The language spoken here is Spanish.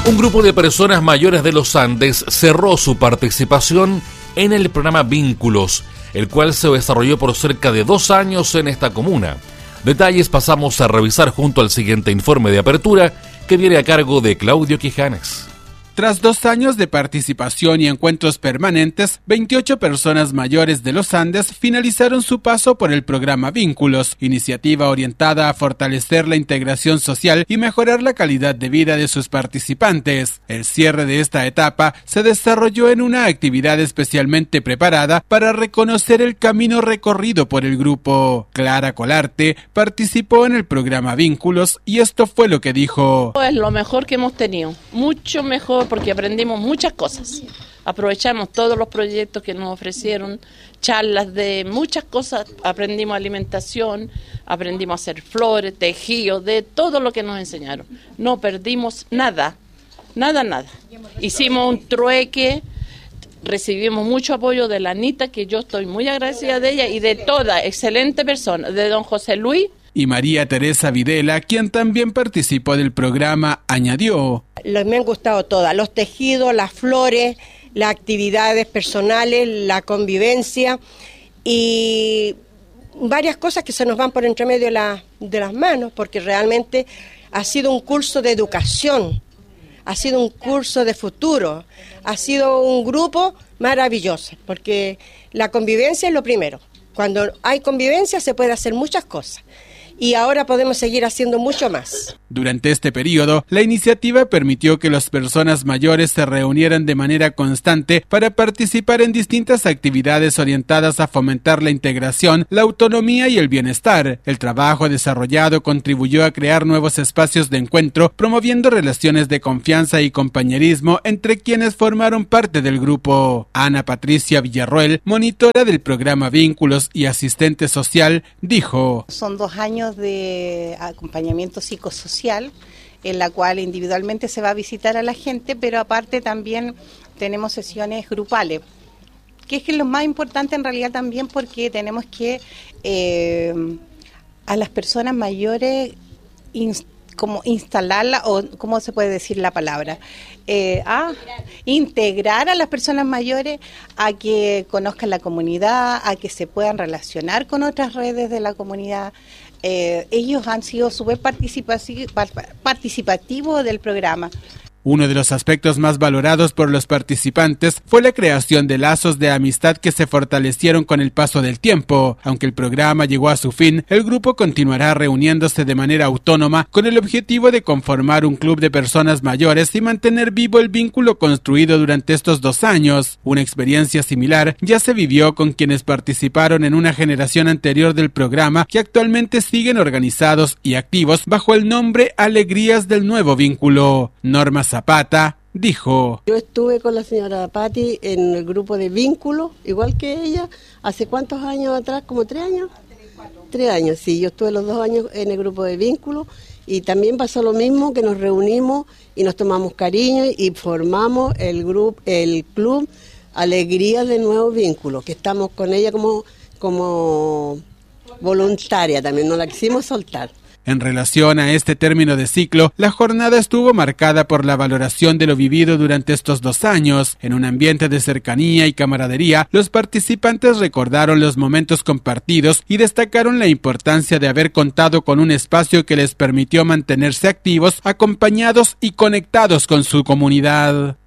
Un grupo de personas mayores de los Andes cerró su participación en el programa Vínculos, el cual se desarrolló por cerca de 2 años en esta comuna. Detalles pasamos a revisar junto al siguiente informe de apertura que viene a cargo de Claudio Quijanes. Tras 2 años de participación y encuentros permanentes, 28 personas mayores de los Andes finalizaron su paso por el programa Vínculos, iniciativa orientada a fortalecer la integración social y mejorar la calidad de vida de sus participantes. El cierre de esta etapa se desarrolló en una actividad especialmente preparada para reconocer el camino recorrido por el grupo. Clara Colarte participó en el programa Vínculos y esto fue lo que dijo. Es lo mejor que hemos tenido, mucho mejor, porque aprendimos muchas cosas. Aprovechamos todos los proyectos que nos ofrecieron, charlas de muchas cosas, aprendimos alimentación, aprendimos a hacer flores, tejido, de todo lo que nos enseñaron. No perdimos nada, nada. Hicimos un trueque, recibimos mucho apoyo de la Anita, que yo estoy muy agradecida de ella, y de toda excelente persona, de don José Luis. Y María Teresa Videla, quien también participó del programa, añadió: me han gustado todas, los tejidos, las flores, las actividades personales, la convivencia y varias cosas que se nos van por entre medio de las manos, porque realmente ha sido un curso de educación, ha sido un curso de futuro, ha sido un grupo maravilloso, porque la convivencia es lo primero. Cuando hay convivencia se puede hacer muchas cosas. Y ahora podemos seguir haciendo mucho más. Durante este periodo, la iniciativa permitió que las personas mayores se reunieran de manera constante para participar en distintas actividades orientadas a fomentar la integración, la autonomía y el bienestar. El trabajo desarrollado contribuyó a crear nuevos espacios de encuentro, promoviendo relaciones de confianza y compañerismo entre quienes formaron parte del grupo. Ana Patricia Villarroel, monitora del programa Vínculos y asistente social, dijo: Son 2 años de acompañamiento psicosocial en la cual individualmente se va a visitar a la gente, pero aparte también tenemos sesiones grupales, que es lo más importante en realidad también, porque tenemos que a las personas mayores como instalarla, o cómo se puede decir la palabra, integrar a las personas mayores a que conozcan la comunidad, a que se puedan relacionar con otras redes de la comunidad. Ellos han sido súper participativos del programa. Uno de los aspectos más valorados por los participantes fue la creación de lazos de amistad que se fortalecieron con el paso del tiempo. Aunque el programa llegó a su fin, el grupo continuará reuniéndose de manera autónoma con el objetivo de conformar un club de personas mayores y mantener vivo el vínculo construido durante estos 2 años. Una experiencia similar ya se vivió con quienes participaron en una generación anterior del programa, que actualmente siguen organizados y activos bajo el nombre Alegrías del Nuevo Vínculo. Norma Zapata dijo: Yo estuve con la señora Patti en el grupo de Vínculos, igual que ella, ¿hace cuántos años atrás? ¿Como 3 años? 3 años, sí, yo estuve los 2 años en el grupo de Vínculos y también pasó lo mismo, que nos reunimos y nos tomamos cariño y formamos el club Alegría de Nuevo Vínculo, que estamos con ella como voluntaria también, no la quisimos soltar. En relación a este término de ciclo, la jornada estuvo marcada por la valoración de lo vivido durante estos 2 años. En un ambiente de cercanía y camaradería, los participantes recordaron los momentos compartidos y destacaron la importancia de haber contado con un espacio que les permitió mantenerse activos, acompañados y conectados con su comunidad.